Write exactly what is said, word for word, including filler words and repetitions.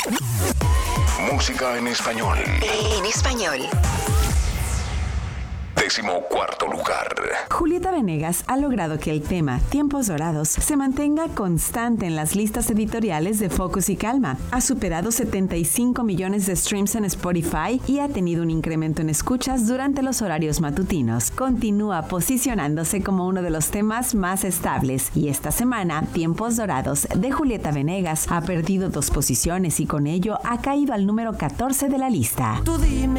Música en español. En español. Décimo cuarto lugar. Julieta Venegas ha logrado que el tema Tiempos Dorados se mantenga constante en las listas editoriales de Focus y Calma. Ha superado setenta y cinco millones de streams en Spotify y ha tenido un incremento en escuchas durante los horarios matutinos. Continúa posicionándose como uno de los temas más estables y esta semana Tiempos Dorados de Julieta Venegas ha perdido dos posiciones y con ello ha caído al número catorce de la lista. Tú dime